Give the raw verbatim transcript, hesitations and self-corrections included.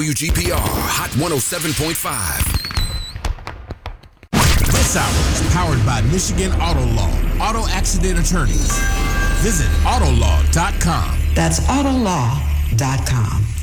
W G P R Hot one oh seven point five. This hour is powered by Michigan Auto Law, auto accident attorneys. Visit autolaw dot com. That's autolaw dot com.